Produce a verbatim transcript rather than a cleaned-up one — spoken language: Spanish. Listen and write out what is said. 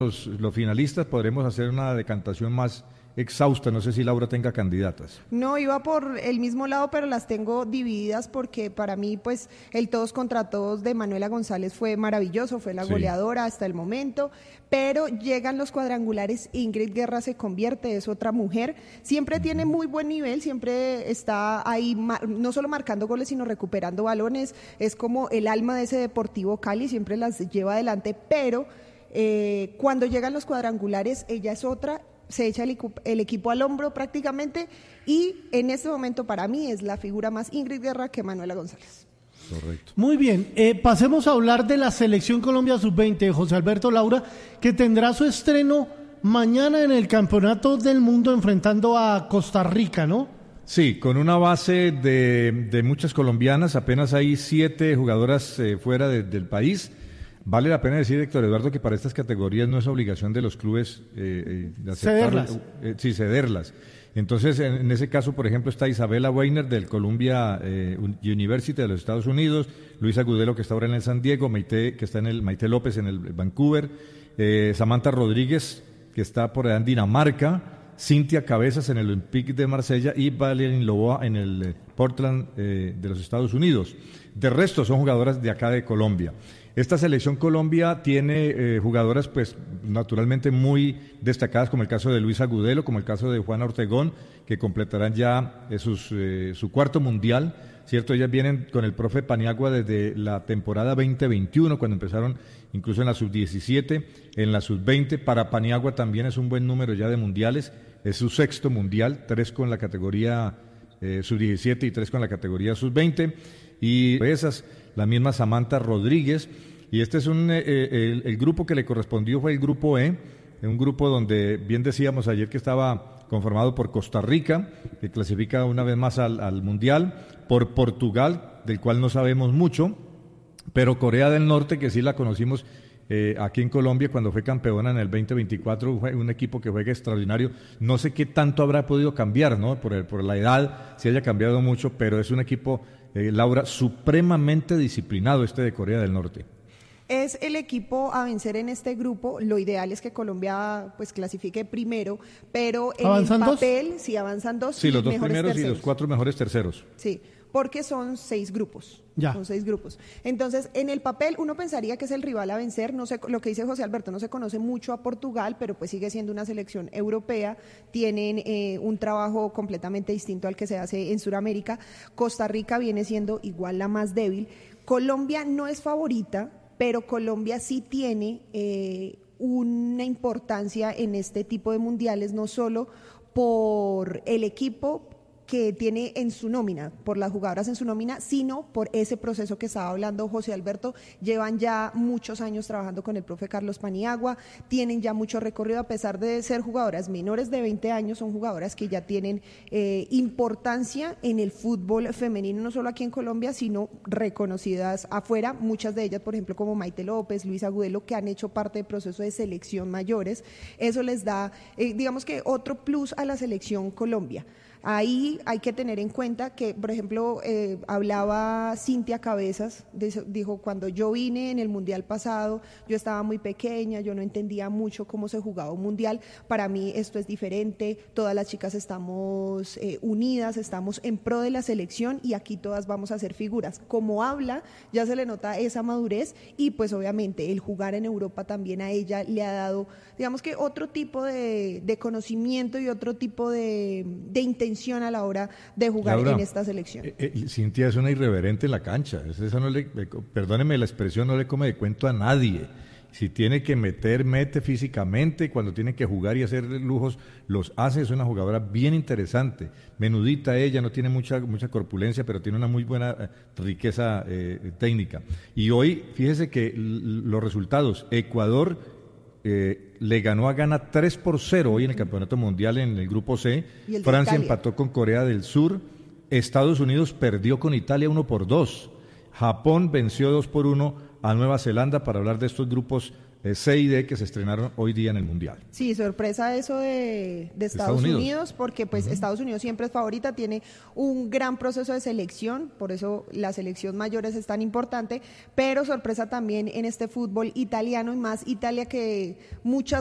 los, los finalistas podremos hacer una decantación más exhausta. No sé si Laura tenga candidatas. No, iba por el mismo lado, pero las tengo divididas porque para mí, pues, el todos contra todos de Manuela González fue maravilloso, fue la goleadora sí. hasta el momento, pero llegan los cuadrangulares, Ingrid Guerra se convierte, es otra mujer, siempre uh-huh. tiene muy buen nivel, siempre está ahí, no solo marcando goles, sino recuperando balones, es como el alma de ese Deportivo Cali, siempre las lleva adelante, pero eh, cuando llegan los cuadrangulares, ella es otra, se echa el, el equipo al hombro prácticamente y en este momento para mí es la figura más Ingrid Guerra que Manuela González. Correcto. Muy bien, eh, pasemos a hablar de la Selección Colombia sub veinte, José Alberto Laura, que tendrá su estreno mañana en el Campeonato del Mundo enfrentando a Costa Rica, ¿no? Sí, con una base de, de muchas colombianas, apenas hay siete jugadoras eh, fuera de, del país. Vale la pena decir, Héctor Eduardo, que para estas categorías no es obligación de los clubes eh, de aceptar, cederlas. Eh, sí, cederlas. Entonces, en, en ese caso, por ejemplo, está Isabela Weiner del Columbia eh, University de los Estados Unidos, Luisa Gudelo, que está ahora en el San Diego, Maite, que está en el Maite López en el Vancouver, eh, Samantha Rodríguez, que está por allá en Dinamarca, Cintia Cabezas en el Olympique de Marsella y Valerie Loboa en el eh, Portland eh, de los Estados Unidos. De resto, son jugadoras de acá de Colombia. Esta selección Colombia tiene eh, jugadoras, pues, naturalmente muy destacadas, como el caso de Luisa Gudelo, como el caso de Juana Ortegón, que completarán ya eh, sus, eh, su cuarto mundial, ¿cierto? Ellas vienen con el profe Paniagua desde la temporada veinte veintiuno, cuando empezaron incluso en la sub diecisiete, en la sub veinte. Para Paniagua también es un buen número ya de mundiales, es su sexto mundial, tres con la categoría eh, sub diecisiete y tres con la categoría sub veinte. Y esas, la misma Samantha Rodríguez, y este es un eh, el, el grupo que le correspondió fue el grupo E, un grupo donde bien decíamos ayer que estaba conformado por Costa Rica, que clasifica una vez más al, al Mundial, por Portugal, del cual no sabemos mucho, pero Corea del Norte, que sí la conocimos eh, aquí en Colombia cuando fue campeona en el veinte veinticuatro, fue un equipo que juega extraordinario. No sé qué tanto habrá podido cambiar, ¿no? Por, el, por la edad, si haya cambiado mucho, pero es un equipo... Eh, Laura, supremamente disciplinado este de Corea del Norte. Es el equipo a vencer en este grupo. Lo ideal es que Colombia pues clasifique primero, pero en el papel, dos? si avanzan dos, sí, los dos primeros terceros. y los cuatro mejores terceros. Sí, porque son seis grupos. Ya. Son seis grupos. Entonces, en el papel uno pensaría que es el rival a vencer. No sé, lo que dice José Alberto, no se conoce mucho a Portugal, pero pues sigue siendo una selección europea. Tienen eh, un trabajo completamente distinto al que se hace en Sudamérica. Costa Rica viene siendo igual la más débil. Colombia no es favorita, pero Colombia sí tiene eh, una importancia en este tipo de mundiales, no solo por el equipo que tiene en su nómina, por las jugadoras en su nómina, sino por ese proceso que estaba hablando José Alberto. Llevan ya muchos años trabajando con el profe Carlos Paniagua, tienen ya mucho recorrido, a pesar de ser jugadoras menores de veinte años, son jugadoras que ya tienen eh, importancia en el fútbol femenino, no solo aquí en Colombia, sino reconocidas afuera, muchas de ellas, por ejemplo, como Maite López, Luisa Gudelo, que han hecho parte del proceso de selección mayores. Eso les da, eh, digamos que otro plus a la selección Colombia. Ahí hay que tener en cuenta que, por ejemplo, eh, hablaba Cintia Cabezas, de, dijo, cuando yo vine en el Mundial pasado, yo estaba muy pequeña, yo no entendía mucho cómo se jugaba un Mundial, para mí esto es diferente, todas las chicas estamos eh, unidas, estamos en pro de la selección y aquí todas vamos a ser figuras. Como habla, ya se le nota esa madurez y pues obviamente el jugar en Europa también a ella le ha dado, digamos que otro tipo de, de conocimiento y otro tipo de, de intención a la hora de jugar Laura, en esta selección. Eh, eh, Cintia es una irreverente en la cancha, esa no le, perdóneme la expresión, no le come de cuento a nadie. Si tiene que meter, mete físicamente, cuando tiene que jugar y hacer lujos, los hace. Es una jugadora bien interesante, menudita ella, no tiene mucha mucha corpulencia, pero tiene una muy buena eh, riqueza eh, técnica. Y hoy, fíjese que l- los resultados, Ecuador Eh, le ganó a Ghana tres por cero hoy en el Campeonato Mundial en el Grupo C, Francia empató con Corea del Sur, Estados Unidos perdió con Italia uno por dos, Japón venció dos por uno a Nueva Zelanda, para hablar de estos grupos eh, C y D que se estrenaron hoy día en el Mundial. Sí, sorpresa eso de, de Estados, Estados Unidos. Unidos, porque pues uh-huh. Estados Unidos siempre es favorita, tiene un gran proceso de selección, por eso la selección mayor es tan importante, pero sorpresa también en este fútbol italiano y más Italia que muchas